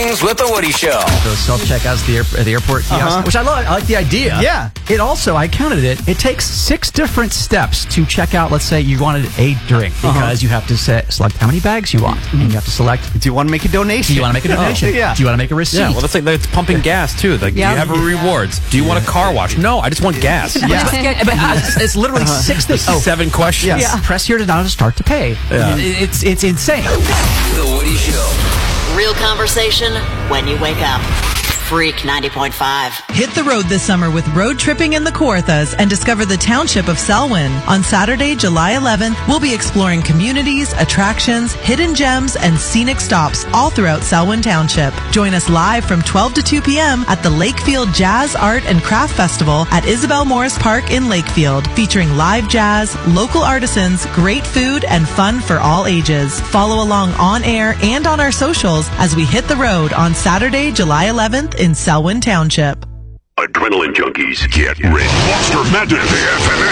Mornings with the Woody Show. Those self-checkouts at the airport kiosk, which I love. I like the idea. Yeah. It also, I counted it, it takes 6 different steps to check out. Let's say you wanted a drink because you have to select how many bags you want. And you have to select, Do you want to make a donation? do you want to make a donation? Yeah. Do you want to make a receipt? Yeah, well, that's like it's pumping gas too. Like, do you have rewards? Do you want a car wash? No, I just want gas. It's literally 6 things. 7 questions. Yes. Yeah. Press here to now to start to pay. Yeah. It's insane. The Woody Show. Real conversation when you wake up. Freak 90.5. Hit the road this summer with road tripping in the Kawarthas and discover the township of Selwyn. On Saturday, July 11th, we'll be exploring communities, attractions, hidden gems, and scenic stops all throughout Selwyn Township. Join us live from 12 to 2 p.m. at the Lakefield Jazz, Art, and Craft Festival at Isabel Morris Park in Lakefield, featuring live jazz, local artisans, great food, and fun for all ages. Follow along on air and on our socials as we hit the road on Saturday, July 11th in Selwyn Township. Adrenaline junkies, get ready. Monster Madness, the FMS.